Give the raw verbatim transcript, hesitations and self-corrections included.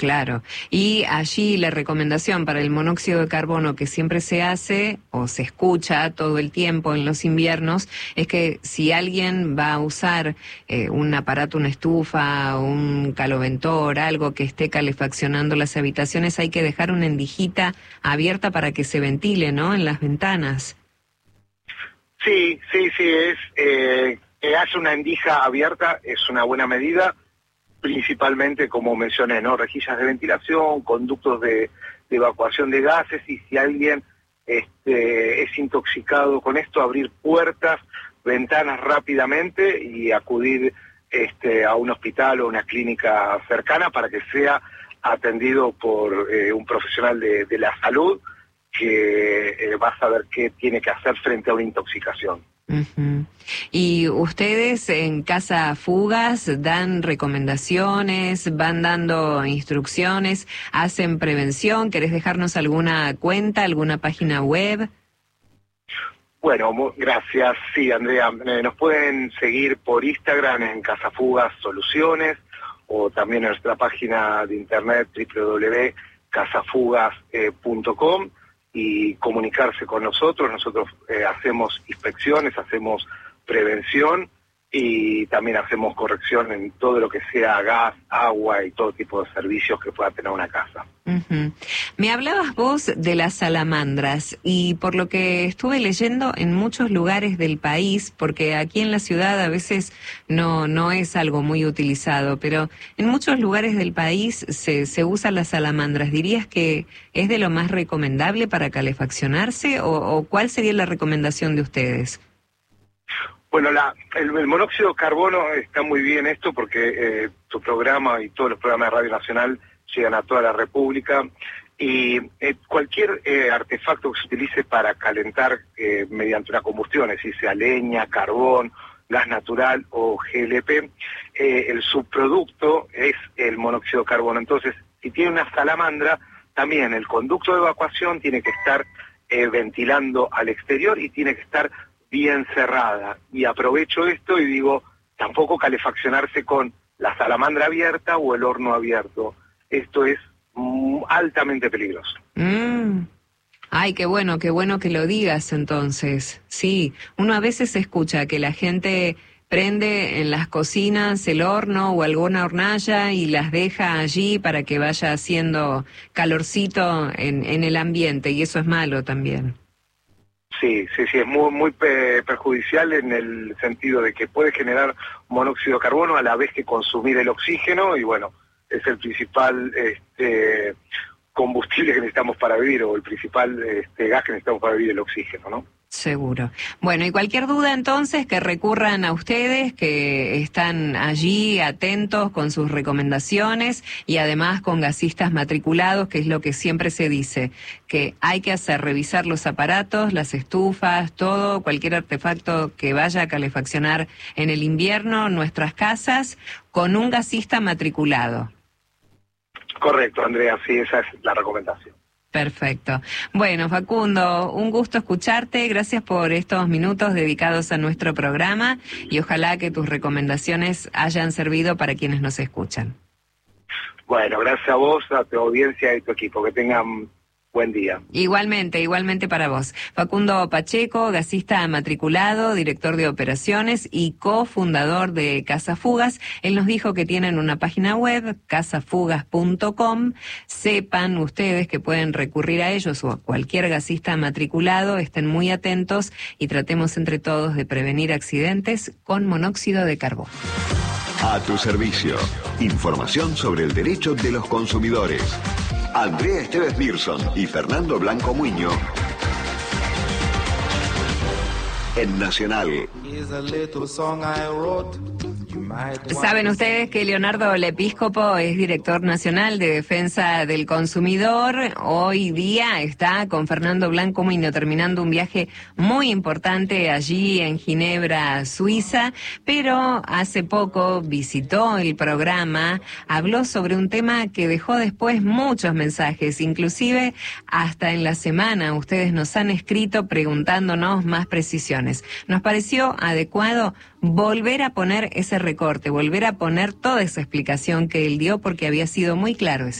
Claro, y allí la recomendación para el monóxido de carbono que siempre se hace o se escucha todo el tiempo en los inviernos es que si alguien va a usar eh, un aparato, una estufa, un caloventor, algo que esté calefaccionando las habitaciones, hay que dejar una endijita abierta para que se ventile, ¿no?, en las ventanas. Sí, sí, sí, es eh, que haya una endija abierta es una buena medida. Principalmente, como mencioné, ¿no?, rejillas de ventilación, conductos de, de evacuación de gases, y si alguien este, es intoxicado con esto, abrir puertas, ventanas rápidamente y acudir este, a un hospital o una clínica cercana para que sea atendido por eh, un profesional de, de la salud que eh, va a saber qué tiene que hacer frente a una intoxicación. Uh-huh. Y ustedes en Casa Fugas dan recomendaciones, van dando instrucciones, hacen prevención. ¿Querés dejarnos alguna cuenta, alguna página web? Bueno, gracias. Sí, Andrea, eh, nos pueden seguir por Instagram en Casa Fugas Soluciones, o también en nuestra página de internet doble u doble u doble punto casafugas punto com. Y comunicarse con nosotros. Nosotros eh, hacemos inspecciones, hacemos prevención y también hacemos corrección en todo lo que sea gas, agua y todo tipo de servicios que pueda tener una casa. Uh-huh. Me hablabas vos de las salamandras y por lo que estuve leyendo en muchos lugares del país, porque aquí en la ciudad a veces no no es algo muy utilizado, pero en muchos lugares del país se, se usan las salamandras. ¿Dirías que es de lo más recomendable para calefaccionarse o, o cuál sería la recomendación de ustedes? Bueno, la, el, el monóxido de carbono está muy bien esto porque eh, tu programa y todos los programas de Radio Nacional llegan a toda la República y eh, cualquier eh, artefacto que se utilice para calentar eh, mediante una combustión, es decir, sea leña, carbón, gas natural o G L P, eh, el subproducto es el monóxido de carbono. Entonces, si tiene una salamandra, también el conducto de evacuación tiene que estar eh, ventilando al exterior y tiene que estar bien cerrada. Y aprovecho esto y digo, tampoco calefaccionarse con la salamandra abierta o el horno abierto. Esto es mm, altamente peligroso. Mm. Ay, qué bueno, qué bueno que lo digas entonces. Sí, uno a veces escucha que la gente prende en las cocinas el horno o alguna hornalla y las deja allí para que vaya haciendo calorcito en, en el ambiente, y eso es malo también. Sí, sí, sí, es muy muy pe perjudicial en el sentido de que puede generar monóxido de carbono a la vez que consumir el oxígeno, y bueno, es el principal este, combustible que necesitamos para vivir, o el principal este, gas que necesitamos para vivir, el oxígeno, ¿no? Seguro. Bueno, y cualquier duda entonces que recurran a ustedes, que están allí atentos con sus recomendaciones y además con gasistas matriculados, que es lo que siempre se dice, que hay que hacer, revisar los aparatos, las estufas, todo, cualquier artefacto que vaya a calefaccionar en el invierno nuestras casas con un gasista matriculado. Correcto, Andrea, sí, esa es la recomendación. Perfecto. Bueno, Facundo, un gusto escucharte. Gracias por estos minutos dedicados a nuestro programa y ojalá que tus recomendaciones hayan servido para quienes nos escuchan. Bueno, gracias a vos, a tu audiencia y tu equipo. Que tengan buen día. Igualmente, igualmente para vos. Facundo Pacheco, gasista matriculado, director de operaciones y cofundador de Casa Fugas. Él nos dijo que tienen una página web, casafugas punto com. Sepan ustedes que pueden recurrir a ellos o a cualquier gasista matriculado. Estén muy atentos y tratemos entre todos de prevenir accidentes con monóxido de carbono. A tu servicio. Información sobre el derecho de los consumidores. Andrea Esteves Nilsson y Fernando Blanco Muño en Nacional. Saben ustedes que Leonardo Lepíscopo es director nacional de Defensa del Consumidor. Hoy día está con Fernando Blanco Muño terminando un viaje muy importante allí en Ginebra, Suiza, pero hace poco visitó el programa, habló sobre un tema que dejó después muchos mensajes, inclusive hasta en la semana ustedes nos han escrito preguntándonos más precisiones. Nos pareció adecuado volver a poner ese recorte, volver a poner toda esa explicación que él dio porque había sido muy claro ese